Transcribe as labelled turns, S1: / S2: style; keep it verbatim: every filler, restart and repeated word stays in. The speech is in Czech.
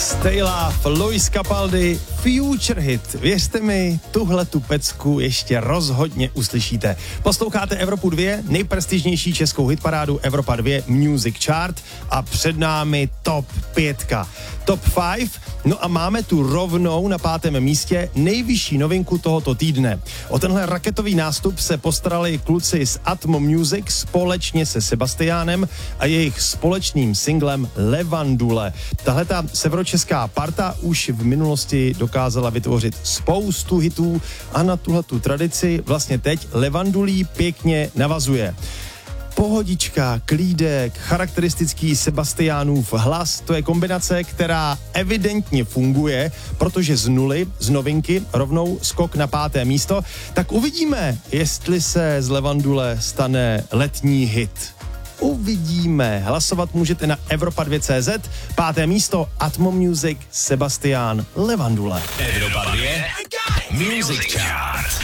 S1: Stay Love, Luis Capaldi, Future Hit. Věřte mi, tuhle tu pecku ještě rozhodně uslyšíte. Posloucháte Evropu dva, nejprestižnější českou hitparádu Evropa dva Music Chart a před námi top pětka. Top pět, no a máme tu rovnou na pátém místě nejvyšší novinku tohoto týdne. O tenhle raketový nástup se postarali kluci z Atmo Music společně se Sebastiánem a jejich společným singlem Levandule. Tahle ta severočeská parta už v minulosti dokázala vytvořit spoustu hitů a na tuhletu tradici vlastně teď Levandulí pěkně navazuje. Pohodička, klídek, charakteristický Sebastiánův hlas, to je kombinace, která evidentně funguje, protože z nuly, z novinky, rovnou skok na páté místo, tak uvidíme, jestli se z Levandule stane letní hit. Uvidíme. Hlasovat můžete na Evropa dva tečka cé zet. Páté místo Atmo Music, Sebastián, Levandule.
S2: Evropa dva Music Chart.